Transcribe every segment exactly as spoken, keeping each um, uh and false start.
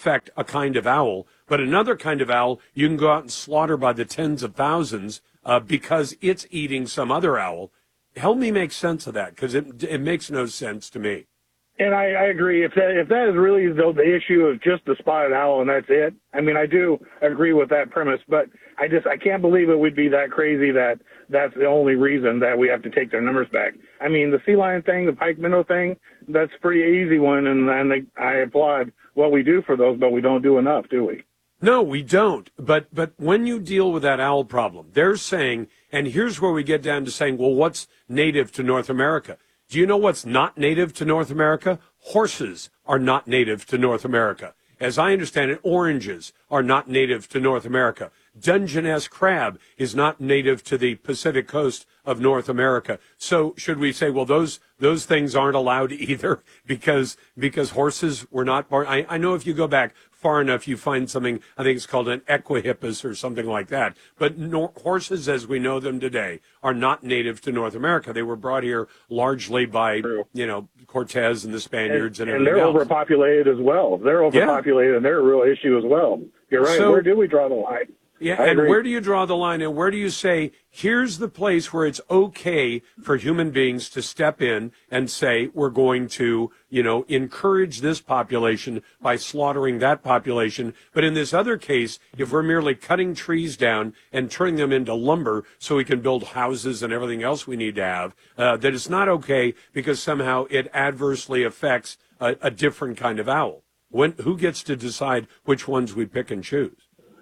affect a kind of owl, but another kind of owl you can go out and slaughter by the tens of thousands uh, because it's eating some other owl. Help me make sense of that, because it, it makes no sense to me. And I, I agree. If that if that is really the, the issue of just the spotted owl and that's it, I mean, I do agree with that premise. But I just I can't believe it would be that crazy that that's the only reason that we have to take their numbers back. I mean, the sea lion thing, the pike minnow thing, that's a pretty easy one, and, and I, I applaud what we do for those, but we don't do enough, do we? No, we don't. But but when you deal with that owl problem, they're saying, and here's where we get down to saying, well, what's native to North America? Do you know what's not native to North America? Horses are not native to North America. As I understand it, oranges are not native to North America. Dungeness crab is not native to the Pacific coast of North America. So should we say, well, those those things aren't allowed either because because horses were not born? I, I know if you go back far enough, you find something, I think it's called an equihippus or something like that. But no, horses as we know them today are not native to North America. They were brought here largely by, True. you know, Cortez and the Spaniards and, and, and and they're else. overpopulated as well. They're overpopulated, yeah. And they're a real issue as well. You're right. So, where do we draw the line? Yeah, I and agree. where do you draw the line, and where do you say, here's the place where it's okay for human beings to step in and say, we're going to, you know, encourage this population by slaughtering that population. But in this other case, if we're merely cutting trees down and turning them into lumber so we can build houses and everything else we need to have, uh, that it's not okay because somehow it adversely affects a, a different kind of owl. When, who gets to decide which ones we pick and choose?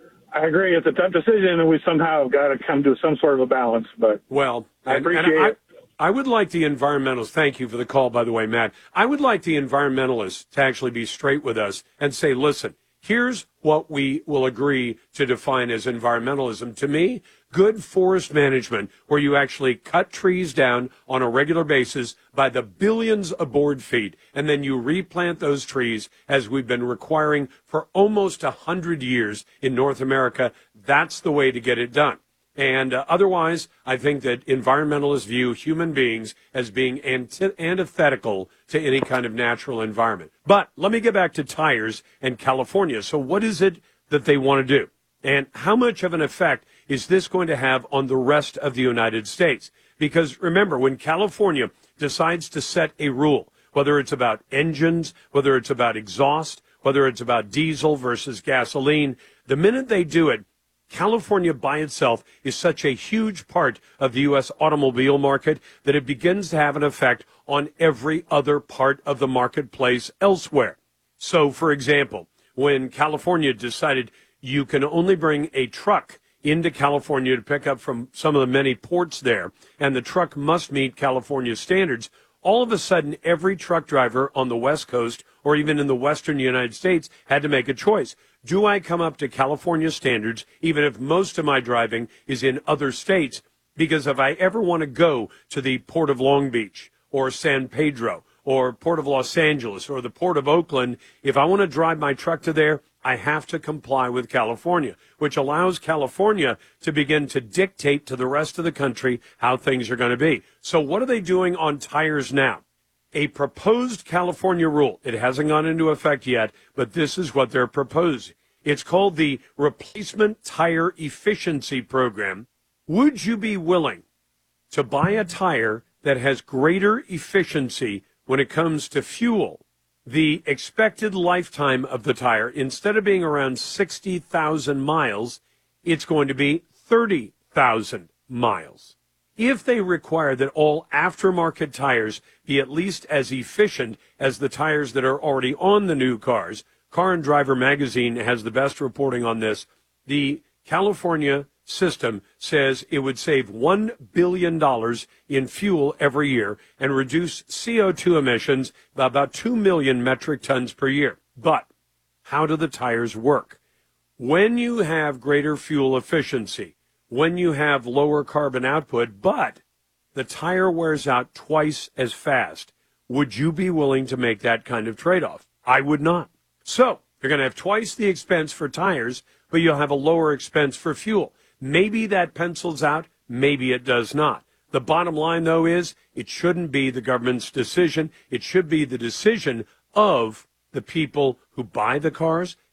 I agree. It's a tough decision, and we somehow have got to come to some sort of a balance. But well, I and, appreciate and I, it. I would like the environmentalists, thank you for the call, by the way, Matt. I would like the environmentalists to actually be straight with us and say, listen, here's what we will agree to define as environmentalism. To me, good forest management, where you actually cut trees down on a regular basis by the billions of board feet, and then you replant those trees as we've been requiring for almost a hundred years in North America. That's the way to get it done. And uh, otherwise, I think that environmentalists view human beings as being anti- antithetical to any kind of natural environment. But let me get back to tires and California. So what is it that they want to do? And how much of an effect is this going to have on the rest of the United States? Because remember, when California decides to set a rule, whether it's about engines, whether it's about exhaust, whether it's about diesel versus gasoline, the minute they do it, California by itself is such a huge part of the U S automobile market that it begins to have an effect on every other part of the marketplace elsewhere. So, for example, when California decided you can only bring a truck into California to pick up from some of the many ports there, and the truck must meet California standards, all of a sudden every truck driver on the West Coast or even in the western United States had to make a choice. Do I come up to California standards, even if most of my driving is in other states? Because if I ever want to go to the Port of Long Beach or San Pedro or Port of Los Angeles or the Port of Oakland, if I want to drive my truck to there, I have to comply with California, which allows California to begin to dictate to the rest of the country how things are going to be. So what are they doing on tires now? A proposed California rule. It hasn't gone into effect yet, but this is what they're proposing. It's called the Replacement Tire Efficiency Program. Would you be willing to buy a tire that has greater efficiency when it comes to fuel? The expected lifetime of the tire, instead of being around sixty thousand miles, it's going to be thirty thousand miles. If they require that all aftermarket tires be at least as efficient as the tires that are already on the new cars, Car and Driver magazine has the best reporting on this. The California system says it would save one billion dollars in fuel every year and reduce C O two emissions by about two million metric tons per year. But how do the tires work? When you have greater fuel efficiency, when you have lower carbon output, but the tire wears out twice as fast, would you be willing to make that kind of trade-off? I would not. So you're going to have twice the expense for tires, but you'll have a lower expense for fuel. Maybe that pencils out. Maybe it does not. The bottom line, though, is it shouldn't be the government's decision. It should be the decision of the people who buy the cars